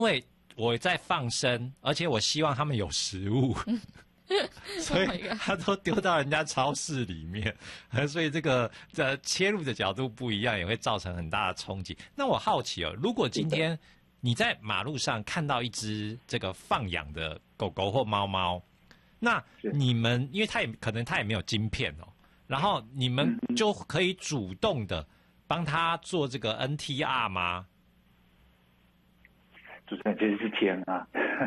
因为我在放生，而且我希望他们有食物，所以他都丢到人家超市里面，所以这个切入的角度不一样，也会造成很大的冲击。那我好奇哦，如果今天你在马路上看到一只这个放养的狗狗或猫猫，那你们因为它也没有晶片哦，然后你们就可以主动的帮它做这个 NTR 吗？ 主持人其实是 TNR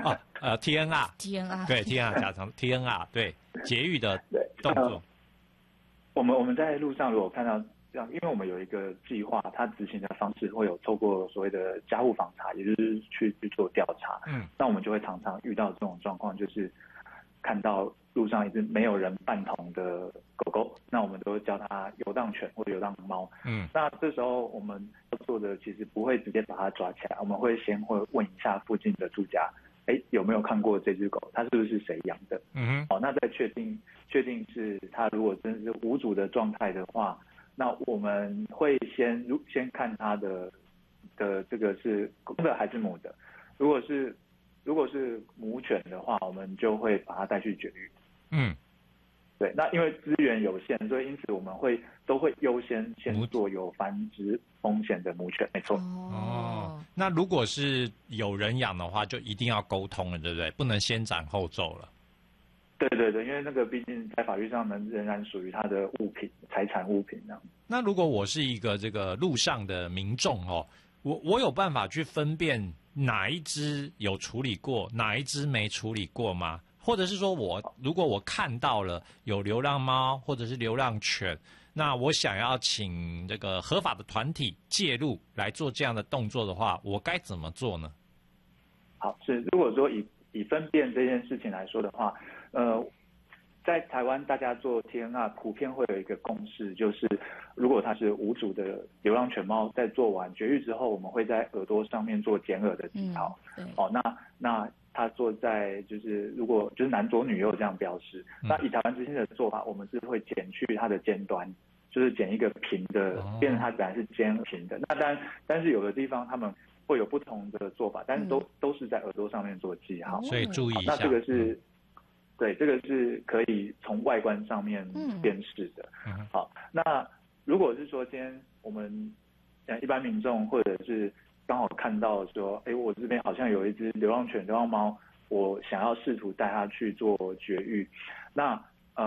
TNR 对 TNR 加长 TNR 对节育的动作。 我们在路上如果看到这样，因为我们有一个计划，它执行的方式会有透过所谓的家户访查，也就是去做调查。那我们就会常常遇到这种状况，就是看到路上一只没有人伴同的狗狗，那我们都会叫它游荡犬或游荡猫。那这时候我们要做的其实不会直接把它抓起来，我们会先问一下附近的住家，有没有看过这只狗，它是不是谁养的？那再确定是它如果真是无主的状态的话，那我们会先看它的这个是公的还是母的。如果是母犬的话，我们就会把它带去绝育。对，那因为资源有限，所以因此我们都会优先做有繁殖风险的母犬，没错。 那如果是有人养的话，就一定要沟通了，对不对？不能先斩后奏了。 对，因为那个毕竟在法律上仍然属于他的物品、财产物品这样。 那如果我是一个这个路上的民众哦，我有办法去分辨哪一只有处理过，哪一只没处理过吗？或者是说如果我看到了有流浪猫或者是流浪犬，那我想要请这个合法的团体介入来做这样的动作的话，我该怎么做呢？ 好，如果说以分辨这件事情来说的话，在台湾大家做 TNR 普遍会有一个共识，就是如果它是无主的流浪犬猫，在做完绝育之后，我们会在耳朵上面做剪耳的记号。那它做在就是如果就是男左女右这样标示。那以台湾之星的做法，我们是会剪去它的尖端，就是剪一个平的，变成它本来是尖平的。那但是有的地方他们会有不同的做法，但是都是在耳朵上面做记号， 所以注意一下。 那这个是。对，这个是可以从外观上面辨识的。好，那如果是说今天我们一般民众或者是刚好看到说，我这边好像有一只流浪犬、流浪猫，我想要试图带它去做绝育，那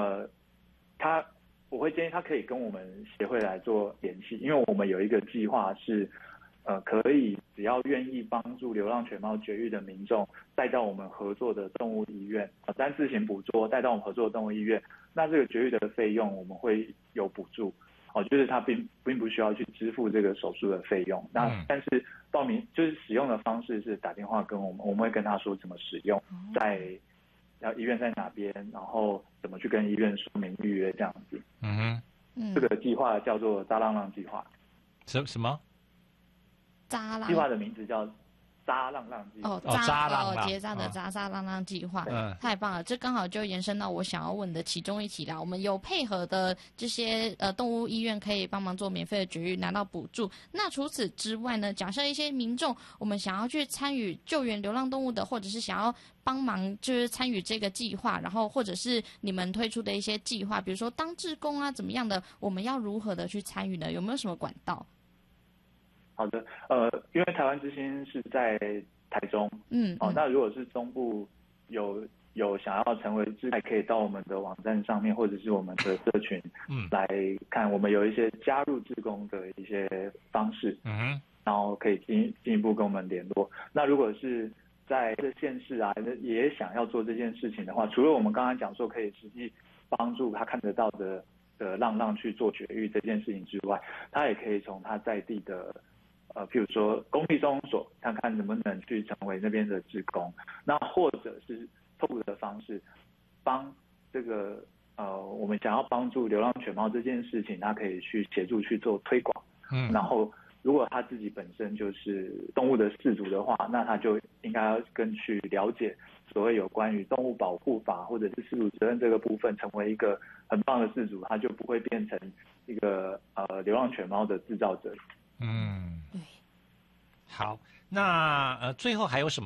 我会建议他可以跟我们协会来做联系，因为我们有一个计划是。可以只要愿意帮助流浪犬猫绝育的民众带到我们合作的动物医院，单次型捕捉带到我们合作的动物医院，那这个绝育的费用我们会有补助，就是他并不需要去支付这个手术的费用。那但是报名就是使用的方式是打电话跟我们会跟他说怎么使用，医院在哪边，然后怎么去跟医院说明预约这样子。这个计划叫做扎浪浪计划。 什么？ 计划的名字叫扎浪浪计划。 结扎的扎浪浪计划，太棒了！这刚好就延伸到我想要问的其中一题啦。我们有配合的这些动物医院可以帮忙做免费的绝育，拿到补助。那除此之外呢？假设一些民众我们想要去参与救援流浪动物的，或者是想要帮忙就是参与这个计划，然后或者是你们推出的一些计划，比如说当志工啊怎么样的，我们要如何的去参与呢？有没有什么管道？ 好的，因为台湾之星是在台中，那如果是中部有想要成为志工，可以到我们的网站上面或者是我们的社群，来看我们有一些加入志工的一些方式，然后可以进一步跟我们联络。那如果是在这县市啊，也想要做这件事情的话，除了我们刚刚讲说可以实际帮助他看得到的浪浪去做绝育这件事情之外，他也可以从他在地的譬如说公立收容所，看看能不能去成为那边的志工，那或者是透过的方式帮这个我们想要帮助流浪犬猫这件事情，他可以去协助去做推广。然后如果他自己本身就是动物的饲主的话，那他就应该要更去了解所谓有关于动物保护法或者是饲主责任这个部分，成为一个很棒的饲主，他就不会变成一个流浪犬猫的制造者。 好， 那最后还有什么